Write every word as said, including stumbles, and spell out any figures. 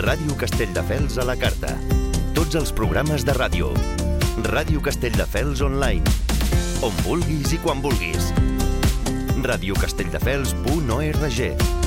Ràdio Castelldefels a la carta. Tots els programes de ràdio. Ràdio Castelldefels online. On vulguis i quan vulguis. radiocastelldefels punt org.